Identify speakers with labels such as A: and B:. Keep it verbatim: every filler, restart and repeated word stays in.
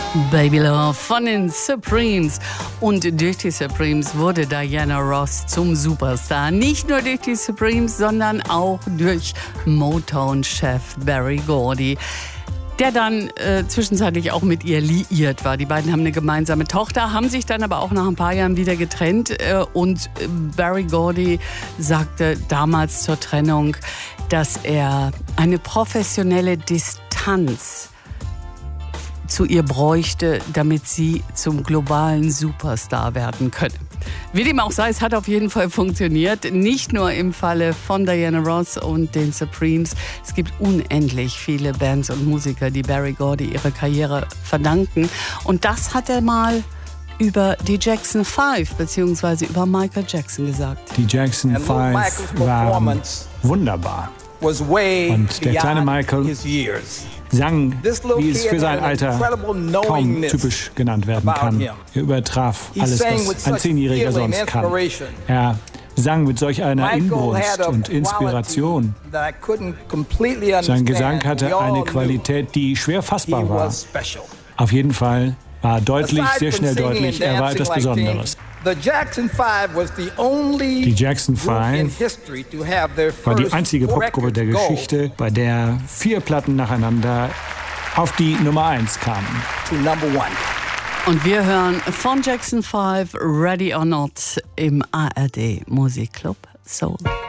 A: Baby Love von den Supremes. Und durch die Supremes wurde Diana Ross zum Superstar. Nicht nur durch die Supremes, sondern auch durch Motown-Chef Berry Gordy, der dann äh, zwischenzeitlich auch mit ihr liiert war. Die beiden haben eine gemeinsame Tochter, haben sich dann aber auch nach ein paar Jahren wieder getrennt. Äh, und äh, Berry Gordy sagte damals zur Trennung, dass er eine professionelle Distanz zu ihr bräuchte, damit sie zum globalen Superstar werden könne. Wie dem auch sei, es hat auf jeden Fall funktioniert. Nicht nur im Falle von Diana Ross und den Supremes. Es gibt unendlich viele Bands und Musiker, die Berry Gordy ihre Karriere verdanken. Und das hat er mal über die Jackson Five bzw. über Michael Jackson gesagt.
B: Die Jackson Five waren wunderbar. Und der kleine Michael sang, wie es für sein Alter kaum typisch genannt werden kann. Er übertraf alles, was ein Zehnjähriger sonst kann. Er sang mit solch einer Inbrunst und Inspiration. Sein Gesang hatte eine Qualität, die schwer fassbar war. Auf jeden Fall war deutlich, sehr schnell deutlich, er war etwas Besonderes. Die Jackson Five war die einzige Popgruppe der Geschichte, bei der vier Platten nacheinander auf die Nummer eins kamen.
A: Und wir hören von Jackson Five Ready or Not im A R D Musikclub Soul.